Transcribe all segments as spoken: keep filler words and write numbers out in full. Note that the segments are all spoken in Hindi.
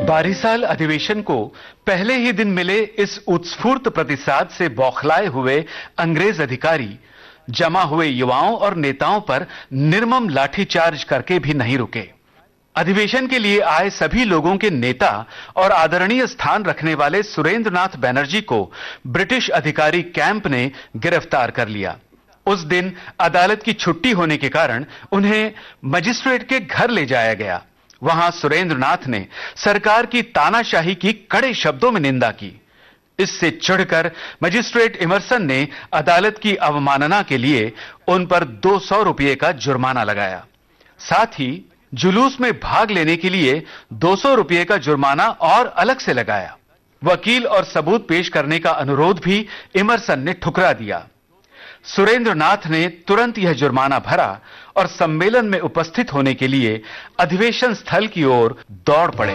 बारिसाल अधिवेशन को पहले ही दिन मिले इस उत्स्फूर्त प्रतिसाद से बौखलाए हुए अंग्रेज अधिकारी जमा हुए युवाओं और नेताओं पर निर्मम लाठीचार्ज करके भी नहीं रुके। अधिवेशन के लिए आए सभी लोगों के नेता और आदरणीय स्थान रखने वाले सुरेंद्रनाथ बनर्जी को ब्रिटिश अधिकारी कैंप ने गिरफ्तार कर लिया। उस दिन अदालत की छुट्टी होने के कारण उन्हें मजिस्ट्रेट के घर ले जाया गया। वहां सुरेंद्रनाथ ने सरकार की तानाशाही की कड़े शब्दों में निंदा की। इससे चिढ़कर मजिस्ट्रेट इमरसन ने अदालत की अवमानना के लिए उन पर दो सौ रुपये का जुर्माना लगाया। साथ ही जुलूस में भाग लेने के लिए दो सौ रुपये का जुर्माना और अलग से लगाया। वकील और सबूत पेश करने का अनुरोध भी इमरसन ने ठुकरा दिया। सुरेंद्रनाथ ने तुरंत यह जुर्माना भरा और सम्मेलन में उपस्थित होने के लिए अधिवेशन स्थल की ओर दौड़ पड़े।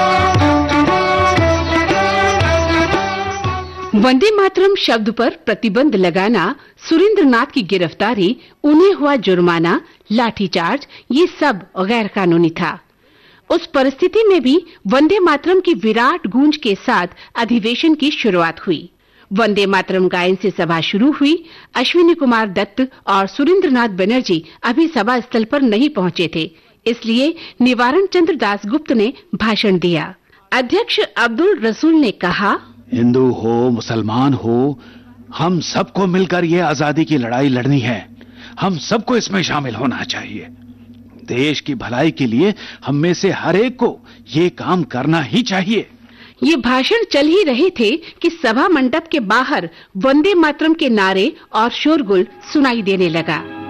वंदे मातरम शब्द पर प्रतिबंध लगाना, सुरेंद्रनाथ की गिरफ्तारी, उन्हें हुआ जुर्माना, लाठीचार्ज, ये सब गैर कानूनी था। उस परिस्थिति में भी वंदे मातरम की विराट गूंज के साथ अधिवेशन की शुरुआत हुई। वंदे मातरम गायन से सभा शुरू हुई। अश्विनी कुमार दत्त और सुरेंद्रनाथ बनर्जी अभी सभा स्थल पर नहीं पहुंचे थे, इसलिए निवारण चंद्र दासगुप्त ने भाषण दिया। अध्यक्ष अब्दुल रसूल ने कहा, हिंदू हो मुसलमान हो, हम सबको मिलकर ये आजादी की लड़ाई लड़नी है। हम सबको इसमें शामिल होना चाहिए। देश की भलाई के लिए हम में से हर एक को ये काम करना ही चाहिए। ये भाषण चल ही रहे थे कि सभा मंडप के बाहर वंदे मातरम के नारे और शोरगुल सुनाई देने लगा।